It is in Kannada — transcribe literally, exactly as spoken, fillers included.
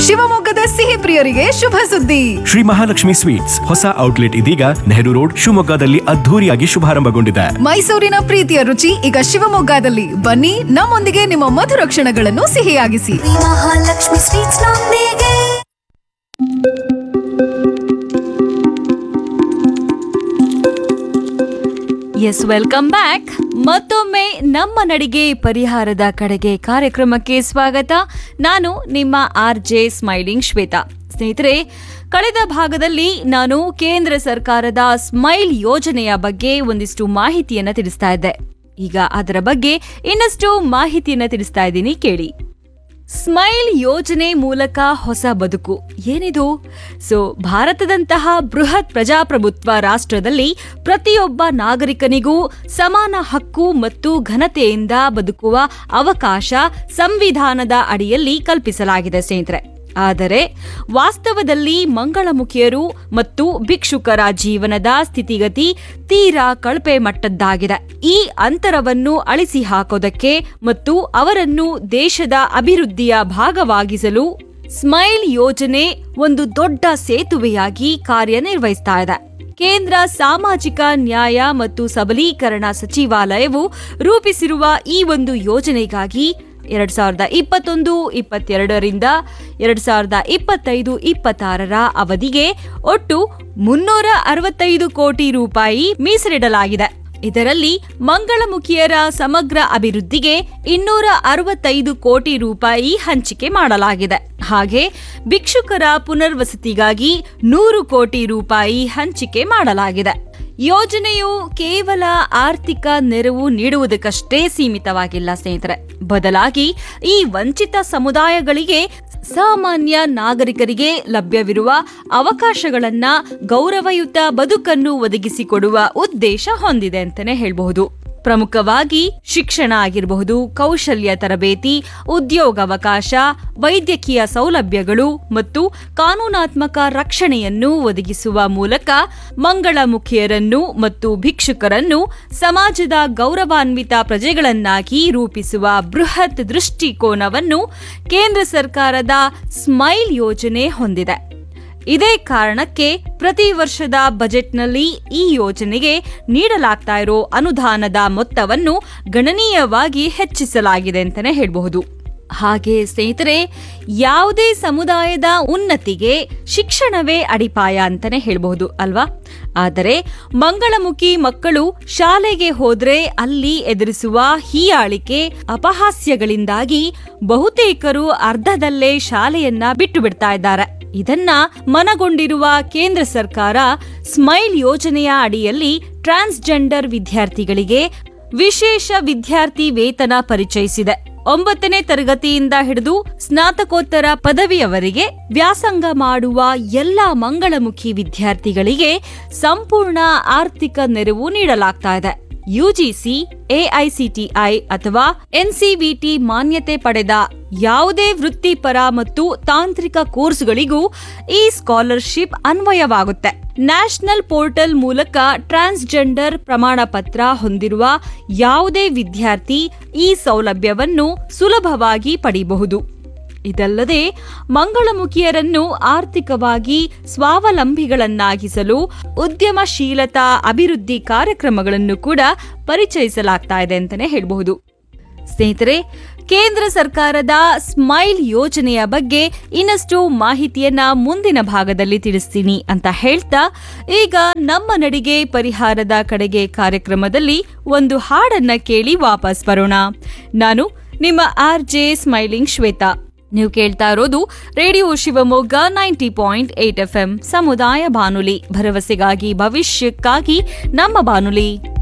ಶಿವಮೊಗ್ಗದ ಸಿಹಿ ಪ್ರಿಯರಿಗೆ ಶುಭ ಸುದ್ದಿ. ಶ್ರೀ ಮಹಾಲಕ್ಷ್ಮಿ ಸ್ವೀಟ್ಸ್ ಹೊಸ ಔಟ್ಲೆಟ್ ಇದೀಗ ನೆಹರು ರೋಡ್ ಶಿವಮೊಗ್ಗದಲ್ಲಿ ಅದ್ಧೂರಿಯಾಗಿ ಶುಭಾರಂಭಗೊಂಡಿದೆ. ಮೈಸೂರಿನ ಪ್ರೀತಿಯ ರುಚಿ ಈಗ ಶಿವಮೊಗ್ಗದಲ್ಲಿ. ಬನ್ನಿ, ನಮ್ಮೊಂದಿಗೆ ನಿಮ್ಮ ಮಧುರ ಕ್ಷಣಗಳನ್ನು ಸಿಹಿಯಾಗಿಸಿ. ಮಹಾಲಕ್ಷ್ಮಿ ಸ್ವೀಟ್ಸ್ ನೊಂದಿಗೆ. S, welcome back. ಮತ್ತೊಮ್ಮೆ ನಮ್ಮ ನಡಿಗೆ ಪರಿಹಾರದ ಕಡೆಗೆ ಕಾರ್ಯಕ್ರಮಕ್ಕೆ ಸ್ವಾಗತ. ನಾನು ನಿಮ್ಮ ಆರ್ ಜೆ ಸ್ಮೈಲಿಂಗ್ ಶ್ವೇತಾ. ಸ್ನೇಹಿತರೆ, ಕಳೆದ ಭಾಗದಲ್ಲಿ ನಾನು ಕೇಂದ್ರ ಸರ್ಕಾರದ ಸ್ಮೈಲ್ ಯೋಜನೆಯ ಬಗ್ಗೆ ಒಂದಿಷ್ಟು ಮಾಹಿತಿಯನ್ನ ತಿಳಿಸ್ತಾ ಇದ್ದೆ. ಈಗ ಅದರ ಬಗ್ಗೆ ಇನ್ನಷ್ಟು ಮಾಹಿತಿಯನ್ನ ತಿಳಿಸ್ತಾ ಇದ್ದೀನಿ, ಕೇಳಿ. ಸ್ಮೈಲ್ ಯೋಜನೆ ಮೂಲಕ ಹೊಸ ಬದುಕು ಏನಿದು? ಸೊ ಭಾರತದಂತಹ ಬೃಹತ್ ಪ್ರಜಾಪ್ರಭುತ್ವ ರಾಷ್ಟ್ರದಲ್ಲಿ ಪ್ರತಿಯೊಬ್ಬ ನಾಗರಿಕನಿಗೂ ಸಮಾನ ಹಕ್ಕು ಮತ್ತು ಘನತೆಯಿಂದ ಬದುಕುವ ಅವಕಾಶ ಸಂವಿಧಾನದ ಅಡಿಯಲ್ಲಿ ಕಲ್ಪಿಸಲಾಗಿದೆ ಸ್ನೇಹಿತರೆ. ಆದರೆ ವಾಸ್ತವದಲ್ಲಿ ಮಂಗಳಮುಖಿಯರು ಮತ್ತು ಭಿಕ್ಷುಕರ ಜೀವನದ ಸ್ಥಿತಿಗತಿ ತೀರಾ ಕಳಪೆ ಮಟ್ಟದ್ದಾಗಿದೆ. ಈ ಅಂತರವನ್ನು ಅಳಿಸಿ ಹಾಕೋದಕ್ಕೆ ಮತ್ತು ಅವರನ್ನು ದೇಶದ ಅಭಿವೃದ್ಧಿಯ ಭಾಗವಾಗಿಸಲು ಸ್ಮೈಲ್ ಯೋಜನೆ ಒಂದು ದೊಡ್ಡ ಸೇತುವೆಯಾಗಿ ಕಾರ್ಯನಿರ್ವಹಿಸ್ತಾ ಇದೆ. ಕೇಂದ್ರ ಸಾಮಾಜಿಕ ನ್ಯಾಯ ಮತ್ತು ಸಬಲೀಕರಣ ಸಚಿವಾಲಯವು ರೂಪಿಸಿರುವ ಈ ಒಂದು ಯೋಜನೆಗಾಗಿ ಎರಡ್ ಸಾವಿರದ ಇಪ್ಪತ್ತೊಂದು ಇಪ್ಪತ್ತೆರಡರಿಂದ ಎರಡ್ ಸಾವಿರದ ಇಪ್ಪತ್ತೈದು ಇಪ್ಪತ್ತಾರರ ಅವಧಿಗೆ ಒಟ್ಟು ಮುನ್ನೂರ ಅರವತ್ತೈದು ಕೋಟಿ ರೂಪಾಯಿ ಮೀಸಲಿಡಲಾಗಿದೆ. ಇದರಲ್ಲಿ ಮಂಗಳಮುಖಿಯರ ಸಮಗ್ರ ಅಭಿವೃದ್ಧಿಗೆ ಇನ್ನೂರ ಅರವತ್ತೈದು ಕೋಟಿ ರೂಪಾಯಿ ಹಂಚಿಕೆ ಮಾಡಲಾಗಿದೆ. ಹಾಗೆ ಭಿಕ್ಷುಕರ ಪುನರ್ವಸತಿಗಾಗಿ ನೂರು ಕೋಟಿ ರೂಪಾಯಿ ಹಂಚಿಕೆ ಮಾಡಲಾಗಿದೆ. ಯೋಜನೆಯು ಕೇವಲ ಆರ್ಥಿಕ ನೆರವು ನೀಡುವುದಕ್ಕಷ್ಟೇ ಸೀಮಿತವಾಗಿಲ್ಲ ಸ್ನೇಹಿತರೆ. ಬದಲಾಗಿ ಈ ವಂಚಿತ ಸಮುದಾಯಗಳಿಗೆ ಸಾಮಾನ್ಯ ನಾಗರಿಕರಿಗೆ ಲಭ್ಯವಿರುವ ಅವಕಾಶಗಳನ್ನ ಗೌರವಯುತ ಬದುಕನ್ನು ಒದಗಿಸಿಕೊಡುವ ಉದ್ದೇಶ ಹೊಂದಿದೆ ಅಂತಾನೆ ಹೇಳಬಹುದು. ಪ್ರಮುಖವಾಗಿ ಶಿಕ್ಷಣ ಆಗಿರಬಹುದು, ಕೌಶಲ್ಯ ತರಬೇತಿ, ಉದ್ಯೋಗಾವಕಾಶ, ವೈದ್ಯಕೀಯ ಸೌಲಭ್ಯಗಳು ಮತ್ತು ಕಾನೂನಾತ್ಮಕ ರಕ್ಷಣೆಯನ್ನು ಒದಗಿಸುವ ಮೂಲಕ ಮಂಗಳಮುಖಿಯರನ್ನು ಮತ್ತು ಭಿಕ್ಷುಕರನ್ನು ಸಮಾಜದ ಗೌರವಾನ್ವಿತ ಪ್ರಜೆಗಳನ್ನಾಗಿ ರೂಪಿಸುವ ಬೃಹತ್ ದೃಷ್ಟಿಕೋನವನ್ನು ಕೇಂದ್ರ ಸರ್ಕಾರದ ಸ್ಮೈಲ್ ಯೋಜನೆ ಹೊಂದಿದೆ. ಇದೇ ಕಾರಣಕ್ಕೆ ಪ್ರತಿ ವರ್ಷದ ಬಜೆಟ್ನಲ್ಲಿ ಈ ಯೋಜನೆಗೆ ನೀಡಲಾಗ್ತಾ ಇರೋ ಅನುದಾನದ ಮೊತ್ತವನ್ನು ಗಣನೀಯವಾಗಿ ಹೆಚ್ಚಿಸಲಾಗಿದೆ ಅಂತಾನೆ ಹೇಳಬಹುದು. ಹಾಗೆ ಸ್ನೇಹಿತರೆ, ಯಾವುದೇ ಸಮುದಾಯದ ಉನ್ನತಿಗೆ ಶಿಕ್ಷಣವೇ ಅಡಿಪಾಯ ಅಂತಾನೆ ಹೇಳಬಹುದು ಅಲ್ವಾ? ಆದರೆ ಮಂಗಳಮುಖಿ ಮಕ್ಕಳು ಶಾಲೆಗೆ ಹೋದ್ರೆ ಅಲ್ಲಿ ಎದುರಿಸುವ ಹೀಯಾಳಿಕೆ, ಅಪಹಾಸ್ಯಗಳಿಂದಾಗಿ ಬಹುತೇಕರು ಅರ್ಧದಲ್ಲೇ ಶಾಲೆಯನ್ನ ಬಿಟ್ಟು ಬಿಡ್ತಾ ಇದ್ದಾರೆ. ಇದನ್ನ ಮನಗೊಂಡಿರುವ ಕೇಂದ್ರ ಸರ್ಕಾರ ಸ್ಮೈಲ್ ಯೋಜನೆಯ ಅಡಿಯಲ್ಲಿ ಟ್ರಾನ್ಸ್ಜೆಂಡರ್ ವಿದ್ಯಾರ್ಥಿಗಳಿಗೆ ವಿಶೇಷ ವಿದ್ಯಾರ್ಥಿ ವೇತನ ಪರಿಚಯಿಸಿದೆ. ಒಂಬತ್ತನೇ ತರಗತಿಯಿಂದ ಹಿಡಿದು ಸ್ನಾತಕೋತ್ತರ ಪದವಿಯವರೆಗೆ ವ್ಯಾಸಂಗ ಮಾಡುವ ಎಲ್ಲಾ ಮಂಗಳಮುಖಿ ವಿದ್ಯಾರ್ಥಿಗಳಿಗೆ ಸಂಪೂರ್ಣ ಆರ್ಥಿಕ ನೆರವು ನೀಡಲಾಗ್ತಾ ಇದೆ. ಯುಜಿಸಿ, ಎಐಸಿಟಿಐ ಅಥವಾ ಎನ್ಸಿವಿಟಿ ಮಾನ್ಯತೆ ಪಡೆದ ಯಾವುದೇ ವೃತ್ತಿಪರ ಮತ್ತು ತಾಂತ್ರಿಕ ಕೋರ್ಸ್ಗಳಿಗೂ ಈ ಸ್ಕಾಲರ್ಶಿಪ್ ಅನ್ವಯವಾಗುತ್ತೆ. ನ್ಯಾಷನಲ್ ಪೋರ್ಟಲ್ ಮೂಲಕ ಟ್ರಾನ್ಸ್ಜೆಂಡರ್ ಪ್ರಮಾಣ ಪತ್ರ ಹೊಂದಿರುವ ಯಾವುದೇ ವಿದ್ಯಾರ್ಥಿ ಈ ಸೌಲಭ್ಯವನ್ನು ಸುಲಭವಾಗಿ ಪಡೆಯಬಹುದು. ಇದಲ್ಲದೆ ಮಂಗಳಮುಖಿಯರನ್ನು ಆರ್ಥಿಕವಾಗಿ ಸ್ವಾವಲಂಬಿಗಳನ್ನಾಗಿಸಲು ಉದ್ಯಮಶೀಲತಾ ಅಭಿವೃದ್ಧಿ ಕಾರ್ಯಕ್ರಮಗಳನ್ನು ಕೂಡ ಪರಿಚಯಿಸಲಾಗ್ತಾ ಇದೆ ಅಂತಾನೆ ಹೇಳಬಹುದು. ಸ್ನೇಹಿತರೆ, ಕೇಂದ್ರ ಸರ್ಕಾರದ ಸ್ಮೈಲ್ ಯೋಜನೆಯ ಬಗ್ಗೆ ಇನ್ನಷ್ಟು ಮಾಹಿತಿಯನ್ನ ಮುಂದಿನ ಭಾಗದಲ್ಲಿ ತಿಳಿಸ್ತೀನಿ ಅಂತ ಹೇಳ್ತಾ, ಈಗ ನಮ್ಮ ನಡಿಗೆ ಪರಿಹಾರದ ಕಡೆಗೆ ಕಾರ್ಯಕ್ರಮದಲ್ಲಿ ಒಂದು ಹಾಡನ್ನ ಕೇಳಿ ವಾಪಸ್ ಬರೋಣ. ನಾನು ನಿಮ್ಮ ಆರ್ ಜೆ ಸ್ಮೈಲಿಂಗ್ ಶ್ವೇತಾ. ನೀವು ಕೇಳ್ತಾ ಇರೋದು radio Shivamogga ninety point eight F M ಸಮುದಾಯ ಬಾನುಲಿ, ಭರವಸೆಗಾಗಿ ಭವಿಷ್ಯಕ್ಕಾಗಿ ನಮ್ಮ ಬಾನುಲಿ.